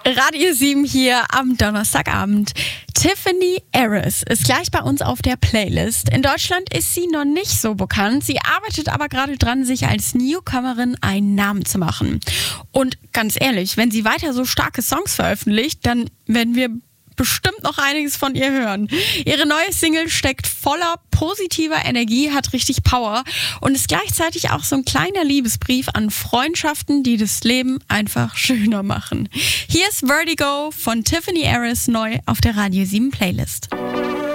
Radio 7 hier am Donnerstagabend. Tiffany Harris ist gleich bei uns auf der Playlist. In Deutschland ist sie noch nicht so bekannt. Sie arbeitet aber gerade dran, sich als Newcomerin einen Namen zu machen. Und ganz ehrlich, wenn sie weiter so starke Songs veröffentlicht, dann werden wir bestimmt noch einiges von ihr hören. Ihre neue Single steckt voller positiver Energie, hat richtig Power und ist gleichzeitig auch so ein kleiner Liebesbrief an Freundschaften, die das Leben einfach schöner machen. Hier ist Vertigo von Tiffany Harris neu auf der Radio 7 Playlist.